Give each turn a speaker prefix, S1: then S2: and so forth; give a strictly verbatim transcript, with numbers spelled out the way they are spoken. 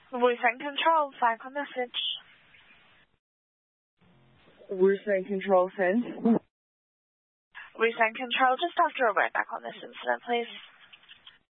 S1: Voice and control, back on message.
S2: Voice and control, send.
S1: Voice and control, just after a word back on this incident, please.